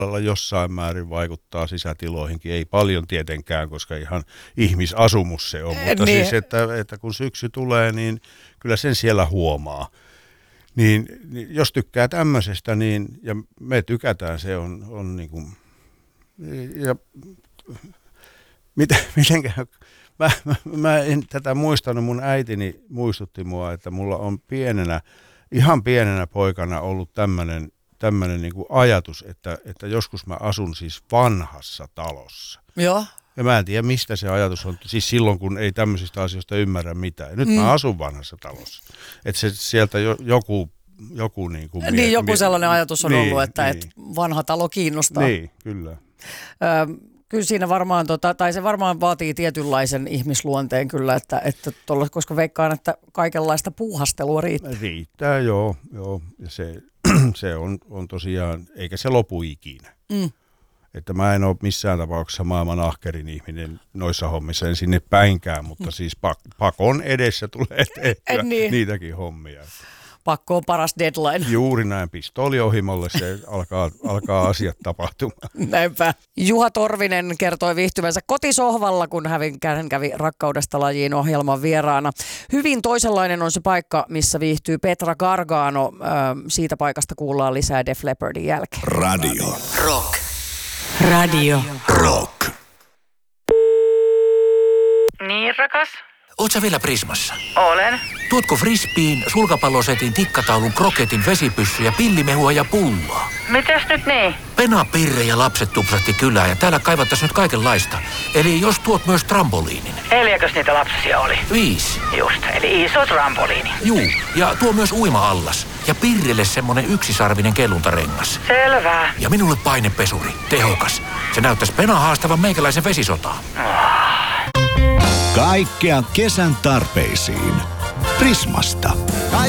jossain määrin vaikuttaa sisätiloihinkin. Ei paljon tietenkään, koska ihan ihmisasumus se on. Mutta niin. siis, että kun syksy tulee, niin kyllä sen siellä huomaa. Niin jos tykkää tämmöisestä, niin, ja me tykätään, se on niin kuin, ja mitenkään, mä en tätä muistanut, mun äitini muistutti mua, että mulla on ihan pienenä poikana ollut tämmöinen niin kuin ajatus, että joskus mä asun siis vanhassa talossa. Joo. Ja mä en tiedä, mistä se ajatus on, siis silloin, kun ei tämmöisistä asioista ymmärrä mitään. Ja nyt mä asun vanhassa talossa. Että se sieltä joku niin kuin... Niin, joku sellainen ajatus on ollut, että niin. Et vanha talo kiinnostaa. Niin, kyllä. Kyllä siinä varmaan, tai se varmaan vaatii tietynlaisen ihmisluonteen kyllä, että koska veikkaan, että kaikenlaista puuhastelua riittää. Riittää, joo. Ja se on tosiaan, eikä se lopu ikinä. Että mä en ole missään tapauksessa maailman ahkerin ihminen noissa hommissa, en sinne päinkään, mutta siis pakon edessä tulee tehtyä niitäkin hommia. Pakko on paras deadline. Juuri näin, pistooli ohimolle, se alkaa asiat tapahtumaan. Näinpä. Juha Torvinen kertoi viihtyvänsä kotisohvalla, kun hän kävi Rakkaudesta lajiin -ohjelman vieraana. Hyvin toisenlainen on se paikka, missä viihtyy Petra Gargano. Siitä paikasta kuullaan lisää Def Leppardin jälkeen. Radio Rock. Radio Rock. Niin, rakas? Oot sä vielä Prismassa? Olen. Tuotko frisbeen, sulkapallosetin, tikkataulun, kroketin, vesipyssyjä, pillimehua ja pullaa? Mitäs nyt niin? Pena, Pirre ja lapset tupsahti kylään ja täällä kaivattaisiin nyt kaikenlaista. Eli jos tuot myös trampoliinin. 4 niitä lapsia oli? 5. Just, eli iso trampoliini. Juu, ja tuo myös uima-allas. Ja Pirrelle semmonen yksisarvinen kelluntarengas. Selvä. Ja minulle painepesuri, tehokas. Se näyttäisi Pena haastavan meikäläisen vesisotaa. Kaikkea kesän tarpeisiin. Prismasta.